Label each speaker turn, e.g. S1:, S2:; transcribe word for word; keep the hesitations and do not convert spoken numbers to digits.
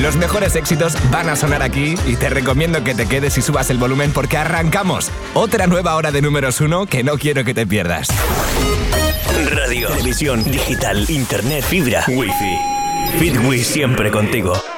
S1: Los mejores éxitos van a sonar aquí y te recomiendo que te quedes y subas el volumen porque arrancamos. Otra nueva hora de números uno que no quiero que te pierdas.
S2: Radio, televisión, digital, internet, fibra, wifi. Fitwi siempre contigo.